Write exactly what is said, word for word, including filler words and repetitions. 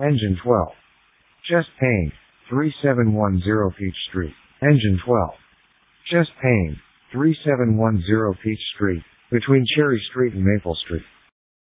Engine twelve. Just Paint, thirty-seven ten Peach Street. Engine twelve. Just Paint, thirty-seven ten Peach Street, between Cherry Street and Maple Street.